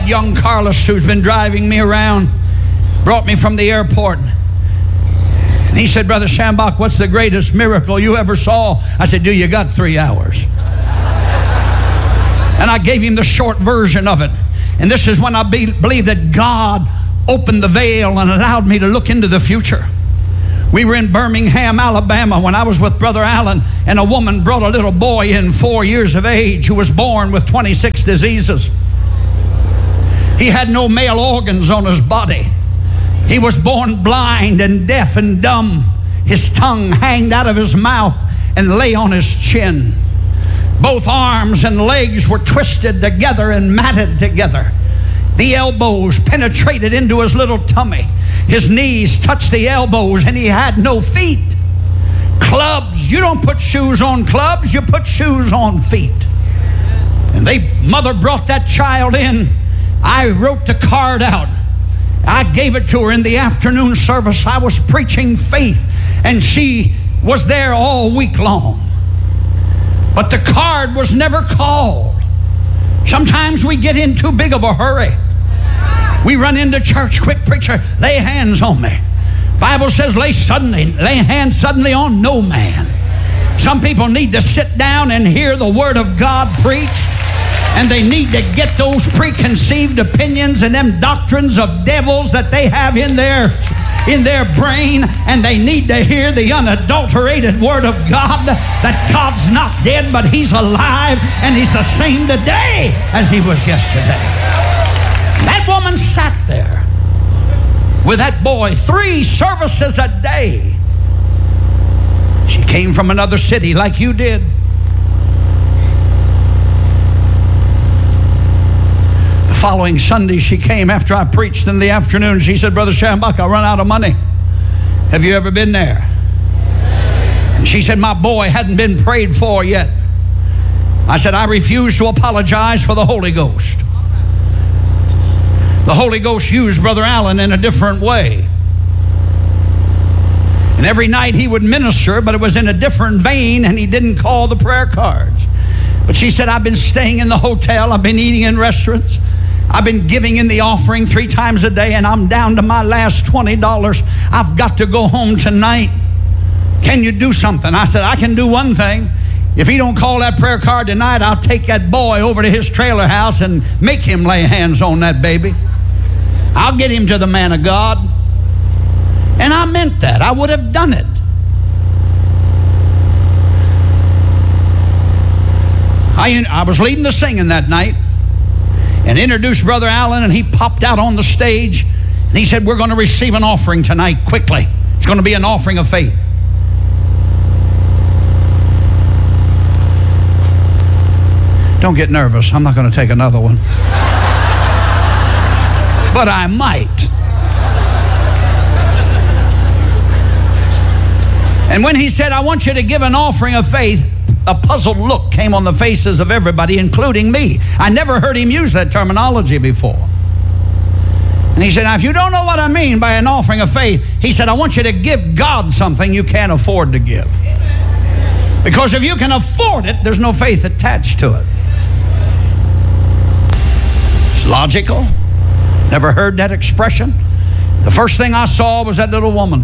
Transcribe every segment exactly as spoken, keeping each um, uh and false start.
young Carlos, who's been driving me around, brought me from the airport. And he said, Brother Schambach, what's the greatest miracle you ever saw? I said, do you got three hours? And I gave him the short version of it. And this is when I be, believe that God opened the veil and allowed me to look into the future. We were in Birmingham, Alabama, when I was with Brother Allen, and a woman brought a little boy in, four years of age, who was born with twenty-six diseases. He had no male organs on his body. He was born blind and deaf and dumb. His tongue hanged out of his mouth and lay on his chin. Both arms and legs were twisted together and matted together. The elbows penetrated into his little tummy. His knees touched the elbows, and he had no feet. Clubs. You don't put shoes on clubs. You put shoes on feet. And they, mother brought that child in. I wrote the card out. I gave it to her in the afternoon service. I was preaching faith, and she was there all week long. But the card was never called. Sometimes we get in too big of a hurry. We run into church, quick preacher, lay hands on me. Bible says lay suddenly, lay hands suddenly on no man. Some people need to sit down and hear the word of God preached, and they need to get those preconceived opinions and them doctrines of devils that they have in their in their brain, and they need to hear the unadulterated word of God that God's not dead, but he's alive, and he's the same today as he was yesterday. That woman sat there with that boy three services a day. She came from another city like you did. The following Sunday she came after I preached in the afternoon. She said, Brother Schambach, I run out of money. Have you ever been there? And she said, my boy hadn't been prayed for yet. I said, I refuse to apologize for the Holy Ghost. The Holy Ghost used Brother Allen in a different way. And every night he would minister, but it was in a different vein, and he didn't call the prayer cards. But she said, I've been staying in the hotel. I've been eating in restaurants. I've been giving in the offering three times a day, and I'm down to my last twenty dollars. I've got to go home tonight. Can you do something? I said, I can do one thing. If he don't call that prayer card tonight, I'll take that boy over to his trailer house and make him lay hands on that baby. I'll get him to the man of God. And I meant that. I would have done it. I, I was leading the singing that night and introduced Brother Allen, and he popped out on the stage, and he said, we're going to receive an offering tonight quickly. It's going to be an offering of faith. Don't get nervous. I'm not going to take another one. But I might. And when he said, I want you to give an offering of faith, a puzzled look came on the faces of everybody, including me. I never heard him use that terminology before. And he said, now if you don't know what I mean by an offering of faith, he said, I want you to give God something you can't afford to give. Because if you can afford it, there's no faith attached to it. It's logical. Never heard that expression. The first thing I saw was that little woman.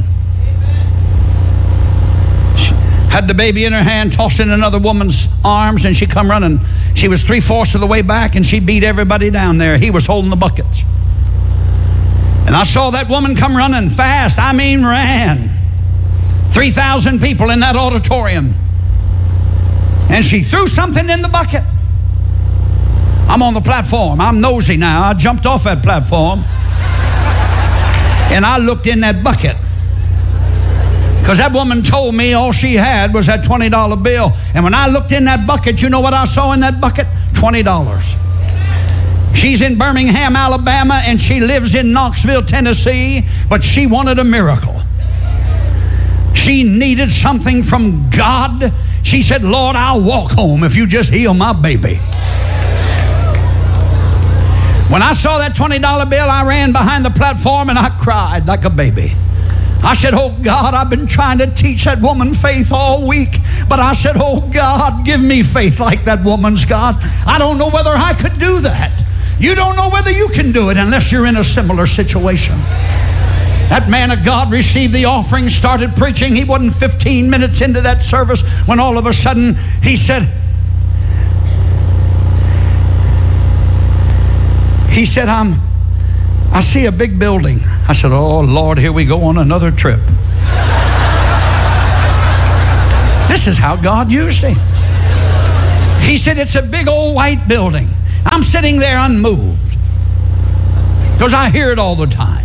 She had the baby in her hand, tossed in another woman's arms, and she come running. She was three-fourths of the way back, and she beat everybody down there. He was holding the buckets. And I saw that woman come running fast. I mean ran. three thousand people in that auditorium. And she threw something in the bucket. I'm on the platform. I'm nosy now. I jumped off that platform and I looked in that bucket, because that woman told me all she had was that twenty dollar bill. And when I looked in that bucket, you know what I saw in that bucket? twenty dollars. She's in Birmingham, Alabama, and she lives in Knoxville, Tennessee, but she wanted a miracle. She needed something from God. She said, Lord, I'll walk home if you just heal my baby. When I saw that twenty dollar bill, I ran behind the platform and I cried like a baby. I said, oh God, I've been trying to teach that woman faith all week, but I said, oh God, give me faith like that woman's, God. I don't know whether I could do that. You don't know whether you can do it unless you're in a similar situation. That man of God received the offering, started preaching. He wasn't fifteen minutes into that service when all of a sudden he said, he said, I'm, I see a big building. I said, oh Lord, here we go on another trip. This is how God used him. He said, it's a big old white building. I'm sitting there unmoved because I hear it all the time.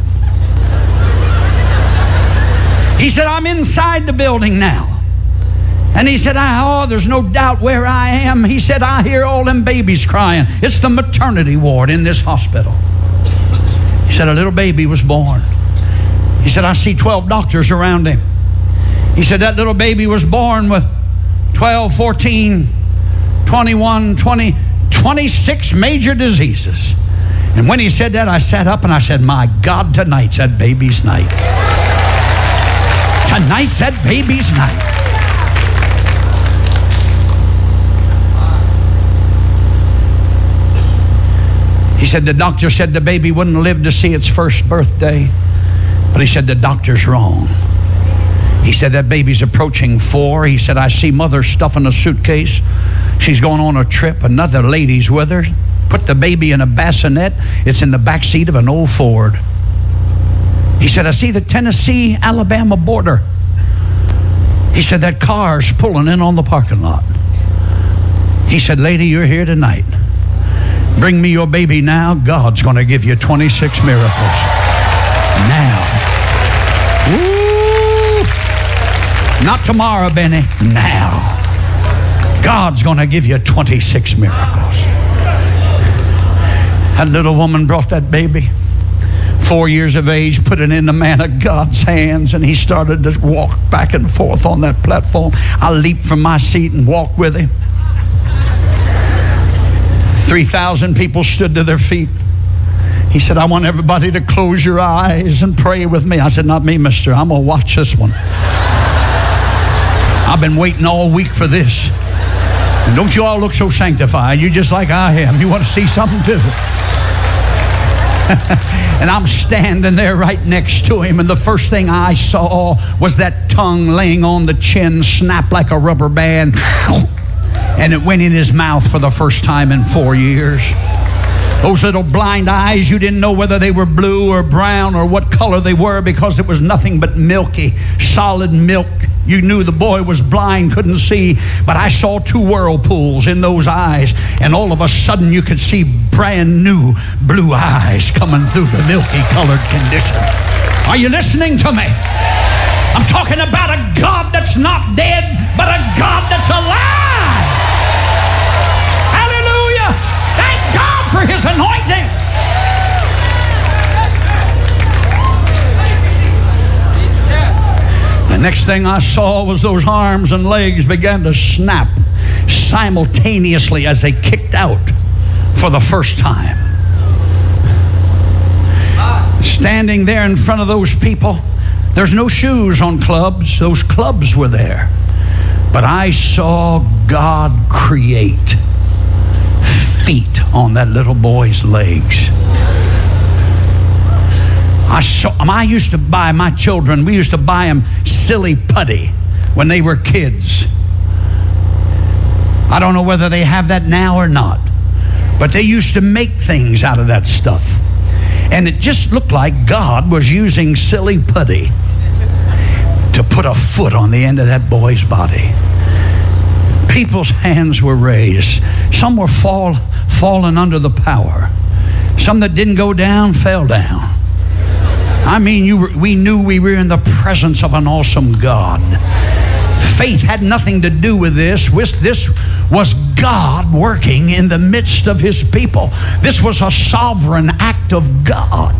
He said, I'm inside the building now. And he said, oh, there's no doubt where I am. He said, I hear all them babies crying. It's the maternity ward in this hospital. He said, a little baby was born. He said, I see twelve doctors around him. He said, that little baby was born with twelve, fourteen, twenty-one, twenty, twenty-six major diseases. And when he said that, I sat up and I said, my God, tonight's that baby's night. Tonight's that baby's night. He said the doctor said the baby wouldn't live to see its first birthday. But he said the doctor's wrong. He said that baby's approaching four. He said, I see mother stuffing a suitcase. She's going on a trip. Another lady's with her. Put the baby in a bassinet. It's in the back seat of an old Ford. He said, I see the Tennessee Alabama border. He said, that car's pulling in on the parking lot. He said, lady, you're here tonight. Bring me your baby now. God's going to give you twenty-six miracles. Now. Woo! Not tomorrow, Benny. Now. God's going to give you twenty-six miracles. That little woman brought that baby. Four years of age, put it in the man of God's hands, and he started to walk back and forth on that platform. I leaped from my seat and walked with him. three thousand people stood to their feet. He said, I want everybody to close your eyes and pray with me. I said, not me, mister. I'm going to watch this one. I've been waiting all week for this. And don't you all look so sanctified. You just like I am. You want to see something too. And I'm standing there right next to him, and the first thing I saw was that tongue laying on the chin, snap like a rubber band, and it went in his mouth for the first time in four years. Those little blind eyes, you didn't know whether they were blue or brown or what color they were, because it was nothing but milky, solid milk. You knew the boy was blind, couldn't see, but I saw two whirlpools in those eyes, and all of a sudden you could see brand new blue eyes coming through the milky colored condition. Are you listening to me? I'm talking about a God that's not dead, but a God that's alive. Hallelujah. Thank God for his anointing. The next thing I saw was those arms and legs began to snap simultaneously as they kicked out for the first time. Standing there in front of those people, there's no shoes on clubs. Those clubs were there. But I saw God create feet on that little boy's legs. I saw, I used to buy my children, we used to buy them silly putty when they were kids. I don't know whether they have that now or not, but they used to make things out of that stuff. And it just looked like God was using silly putty to put a foot on the end of that boy's body. People's hands were raised. Some were fall, falling under the power. Some that didn't go down fell down. I mean, you were, we knew we were in the presence of an awesome God. Faith had nothing to do with this. This was God working in the midst of his people. This was a sovereign act of God.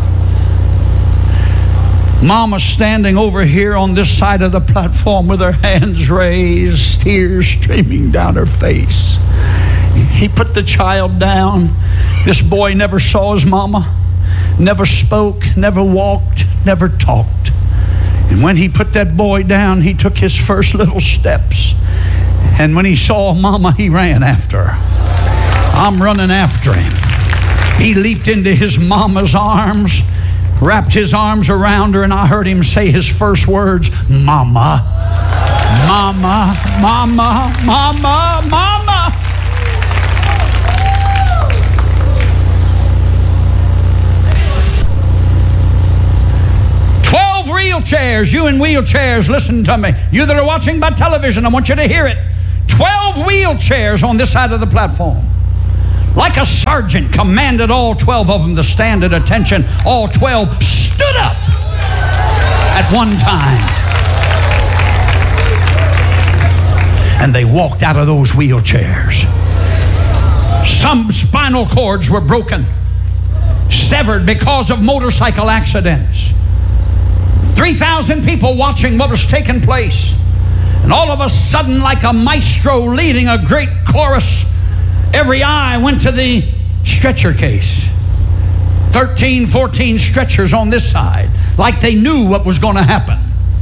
Mama standing over here on this side of the platform with her hands raised, tears streaming down her face. He put the child down. This boy never saw his mama. Never spoke, never walked, never talked. And when he put that boy down, he took his first little steps. And when he saw Mama, he ran after her. I'm running after him. He leaped into his mama's arms, wrapped his arms around her, and I heard him say his first words, Mama, Mama, Mama, Mama, Mama. Twelve wheelchairs, you in wheelchairs, listen to me. You that are watching by television, I want you to hear it. Twelve wheelchairs on this side of the platform. Like a sergeant commanded all twelve of them to stand at attention. All twelve stood up at one time. And they walked out of those wheelchairs. Some spinal cords were broken, severed because of motorcycle accidents. three thousand people watching what was taking place. And all of a sudden, like a maestro leading a great chorus, every eye went to the stretcher case. thirteen, fourteen stretchers on this side, like they knew what was going to happen.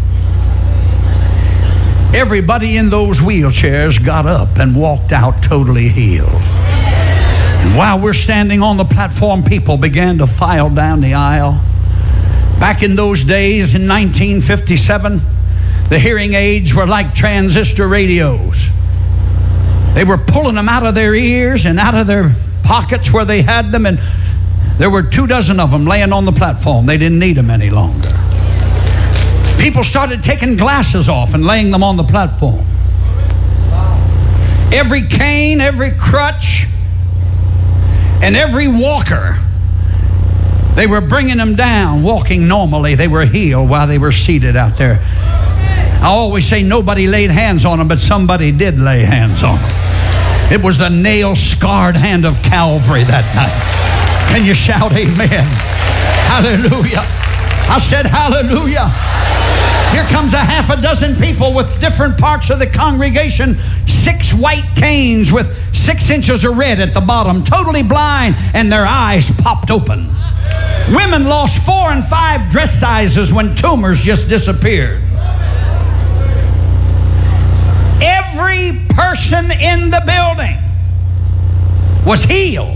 Everybody in those wheelchairs got up and walked out totally healed. And while we're standing on the platform, people began to file down the aisle. Back in those days, in nineteen fifty-seven, the hearing aids were like transistor radios. They were pulling them out of their ears and out of their pockets where they had them, and there were two dozen of them laying on the platform. They didn't need them any longer. People started taking glasses off and laying them on the platform. Every cane, every crutch, and every walker, they were bringing them down, walking normally. They were healed while they were seated out there. I always say nobody laid hands on them, but somebody did lay hands on them. It was the nail-scarred hand of Calvary that night. Can you shout amen? Hallelujah. I said hallelujah. Here comes a half a dozen people with different parts of the congregation, six white canes with six inches of red at the bottom, totally blind, and their eyes popped open. Women lost four and five dress sizes when tumors just disappeared. Every person in the building was healed.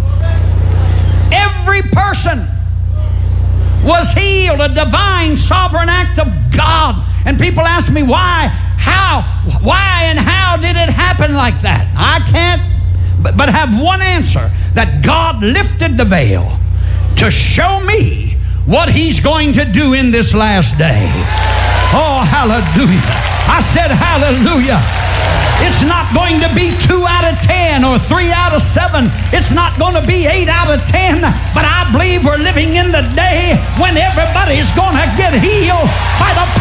Every person was healed. A divine, sovereign act of God. And people ask me why, how, why and how did it happen like that? I can't but, but have one answer, that God lifted the veil to show me what He's going to do in this last day. Oh, hallelujah. I said hallelujah. It's not going to be two out of ten or three out of seven. It's not going to be eight out of ten. But I believe we're living in the day when everybody's going to get healed by the